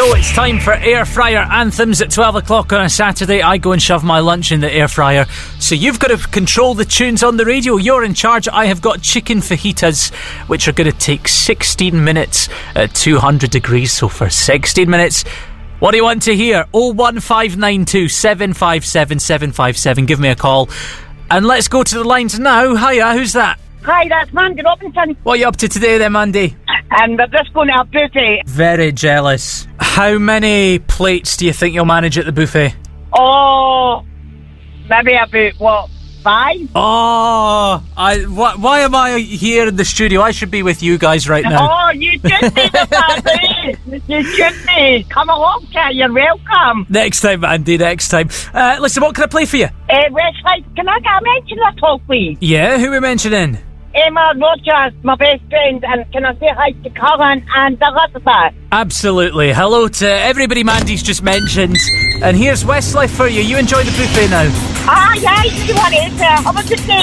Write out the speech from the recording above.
So it's time for air fryer anthems at 12 o'clock on a Saturday. I go and shove my lunch in the air fryer. So you've got to control the tunes on the radio. You're in charge. I have got chicken fajitas, which are going to take 16 minutes at 200 degrees. So for 16 minutes, what do you want to hear? 01592 757 757. Give me a call. And let's go to the lines now. Hiya, who's that? Hi, that's Mandy Robinson. What are you up to today then, Mandy? And we're just going to a buffet. Very jealous. How many plates do you think you'll manage at the buffet? Oh, maybe about, 5? Oh, why am I here in the studio? I should be with you guys right now. Oh, you should be the party. You should be. Come along, Kat. You're welcome. Next time, Andy, next time. Listen, what can I play for you? Westside, can I get a mention at all, please? Yeah, who are we mentioning? Emma Rogers, my best friend, and can I say hi to Colin and Elizabeth? Absolutely. Hello to everybody Mandy's just mentioned. And here's Westlife for you. You enjoy the buffet now. Aye, you want it. Have a good day.